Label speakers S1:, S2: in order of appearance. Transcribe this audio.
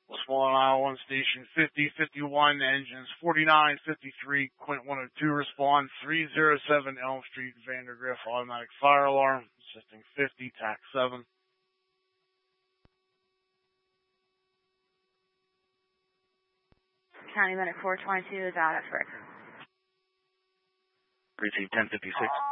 S1: Westmoreland, Iowa, station 50, 51, engines 49, 53, Quint 102, respond 307 Elm Street, Vandergrift, automatic fire alarm, assisting 50, TAC 7.
S2: County Medic 422 is out at first.
S3: Receive 1056.